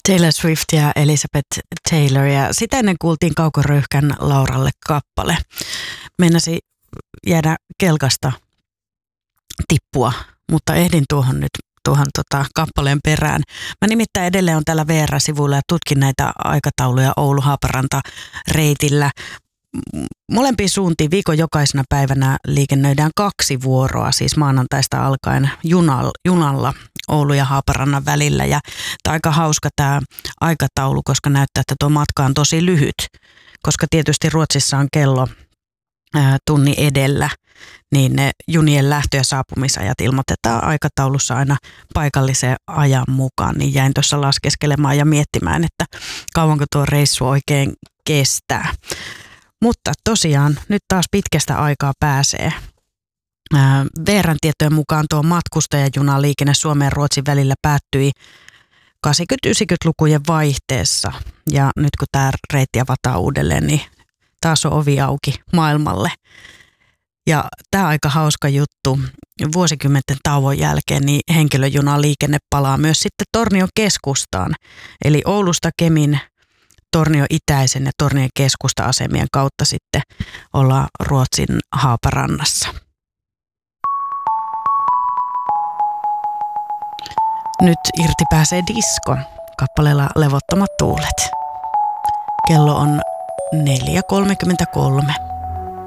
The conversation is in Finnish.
Taylor Swift ja Elizabeth Taylor, ja sitä ennen kuultiin Kauko Röyhkän Lauralle kappale. Meinasi jäädä kelkasta tippua, mutta ehdin tuohon kappaleen perään. Mä nimittäin edelleen on täällä VR-sivuilla ja tutkin näitä aikatauluja Oulu-Haaparanta-reitillä. Molempiin suuntiin viikon jokaisena päivänä liikennöidään 2 vuoroa, siis maanantaista alkaen junalla Oulu ja Haaparannan välillä. Ja tämä on aika hauska tämä aikataulu, koska näyttää, että tuo matka on tosi lyhyt, koska tietysti Ruotsissa on kello tunnin edellä, niin ne junien lähtö- ja saapumisajat ilmoitetaan aikataulussa aina paikallisen ajan mukaan. Niin jäin tuossa laskeskelemaan ja miettimään, että kauanko tuo reissu oikein kestää. Mutta tosiaan nyt taas pitkästä aikaa pääsee. VR:n tietojen mukaan tuo matkustajajunaliikenne Suomen ja Ruotsin välillä päättyi 80-90-lukujen vaihteessa. Ja nyt kun tämä reitti avataan uudelleen, niin taas on ovi auki maailmalle. Ja tämä aika hauska juttu. Vuosikymmenten tauon jälkeen niin henkilöjunaliikenne palaa myös sitten Tornion keskustaan. Eli Oulusta Kemin, Tornion itäisen ja Tornion keskusta-asemien kautta sitten ollaan Ruotsin Haaparannassa. Nyt irti pääsee disko kappaleella Levottomat tuulet. Kello on 4.33.